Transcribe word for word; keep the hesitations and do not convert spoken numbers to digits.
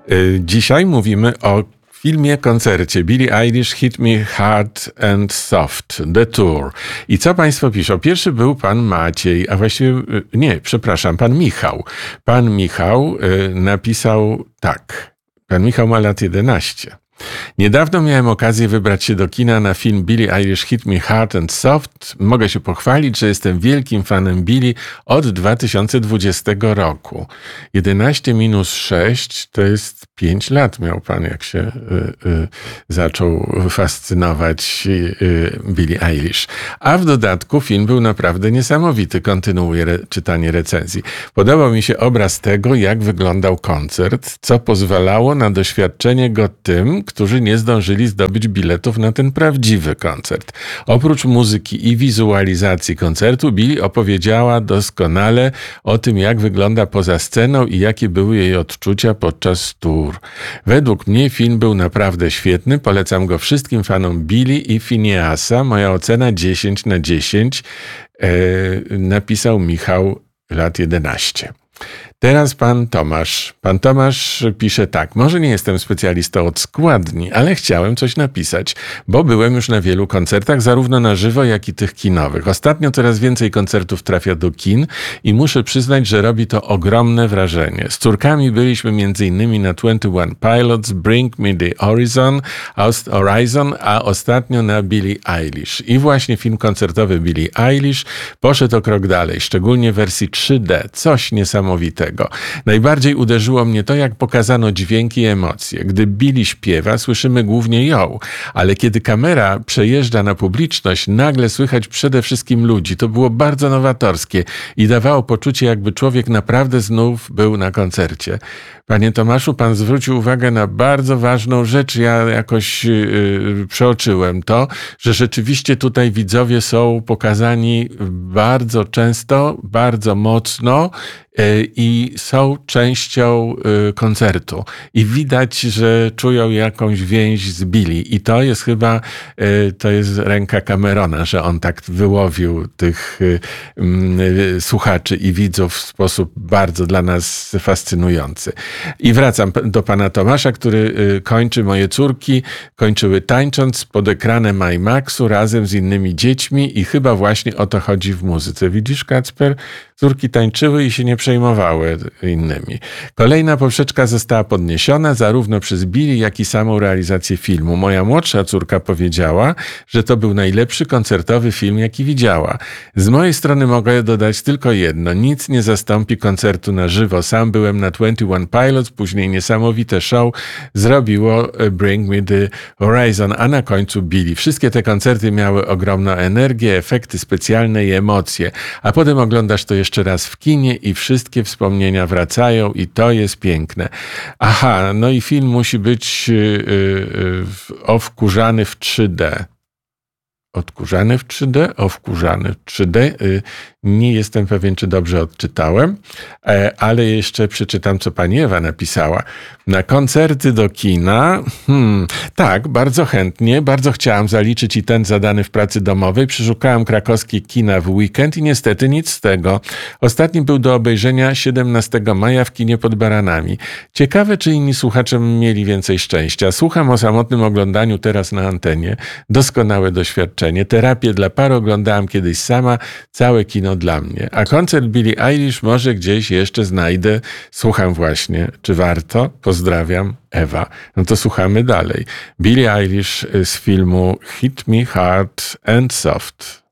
Y, Dzisiaj mówimy o filmie, koncercie Billie Eilish Hit Me Hard and Soft, The Tour. I co państwo piszą? Pierwszy był pan Maciej, a właściwie nie, przepraszam, pan Michał. Pan Michał y, napisał tak. Pan Michał ma lat jedenaście. Niedawno miałem okazję wybrać się do kina na film Billie Eilish Hit Me Hard and Soft. Mogę się pochwalić, że jestem wielkim fanem Billie od dwa tysiące dwudziestego roku. jedenaście minus sześć to jest pięć lat miał pan, jak się y, y, zaczął fascynować y, Billie Eilish. A w dodatku film był naprawdę niesamowity. Kontynuuję re- czytanie recenzji. Podobał mi się obraz tego, jak wyglądał koncert, co pozwalało na doświadczenie go tym, którzy nie zdążyli zdobyć biletów na ten prawdziwy koncert. Oprócz muzyki i wizualizacji koncertu, Billie opowiedziała doskonale o tym, jak wygląda poza sceną i jakie były jej odczucia podczas tour. Według mnie film był naprawdę świetny. Polecam go wszystkim fanom Billie i Phineasa. Moja ocena dziesięć na dziesięć. E, napisał Michał, lat jedenaście. Teraz pan Tomasz. Pan Tomasz pisze tak. Może nie jestem specjalistą od składni, ale chciałem coś napisać, bo byłem już na wielu koncertach, zarówno na żywo, jak i tych kinowych. Ostatnio coraz więcej koncertów trafia do kin i muszę przyznać, że robi to ogromne wrażenie. Z córkami byliśmy między innymi na dwadzieścia jeden Pilots, Bring Me the Horizon, Horizon, a ostatnio na Billie Eilish. I właśnie film koncertowy Billie Eilish poszedł o krok dalej, szczególnie w wersji trzy D. Coś niesamowitego. Najbardziej uderzyło mnie to, jak pokazano dźwięki i emocje. Gdy Billie śpiewa, słyszymy głównie ją, ale kiedy kamera przejeżdża na publiczność, nagle słychać przede wszystkim ludzi. To było bardzo nowatorskie i dawało poczucie, jakby człowiek naprawdę znów był na koncercie. Panie Tomaszu, pan zwrócił uwagę na bardzo ważną rzecz. Ja jakoś yy, przeoczyłem to, że rzeczywiście tutaj widzowie są pokazani bardzo często, bardzo mocno i są częścią y, koncertu. I widać, że czują jakąś więź z Billie. I to jest chyba, y, to jest ręka Camerona, że on tak wyłowił tych y, y, słuchaczy i widzów w sposób bardzo dla nas fascynujący. I wracam do pana Tomasza, który y, kończy. Moje córki kończyły tańcząc pod ekranem IMAXu razem z innymi dziećmi i chyba właśnie o to chodzi w muzyce. Widzisz, Kacper? Córki tańczyły i się nie przejmowały innymi. Kolejna poprzeczka została podniesiona zarówno przez Billie, jak i samą realizację filmu. Moja młodsza córka powiedziała, że to był najlepszy koncertowy film, jaki widziała. Z mojej strony mogę dodać tylko jedno. Nic nie zastąpi koncertu na żywo. Sam byłem na dwadzieścia jeden Pilots, później niesamowite show zrobiło Bring Me the Horizon, a na końcu Billie. Wszystkie te koncerty miały ogromną energię, efekty specjalne i emocje. A potem oglądasz to jeszcze raz w kinie i wszystkie wspomnienia wracają i to jest piękne. Aha, no i film musi być yy, yy, owkurzany w trzy D. Odkurzany w trzy D? Owkurzany w trzy D. Yy, nie jestem pewien, czy dobrze odczytałem, e, ale jeszcze przeczytam, co pani Ewa napisała. Na koncerty do kina, hmm, tak, bardzo chętnie, bardzo chciałam zaliczyć i ten zadany w pracy domowej. Przeszukałam krakowskie kina w weekend i niestety nic z tego. Ostatni był do obejrzenia siedemnastego maja w kinie pod Baranami. Ciekawe, czy inni słuchacze mieli więcej szczęścia. Słucham o samotnym oglądaniu teraz na antenie. Doskonałe doświadczenie. Terapię dla pary oglądałam kiedyś sama, całe kino dla mnie. A koncert Billie Eilish może gdzieś jeszcze znajdę. Słucham właśnie. Czy warto? Pozdrawiam, Ewa. No to słuchamy dalej. Billie Eilish z filmu Hit Me Hard and Soft.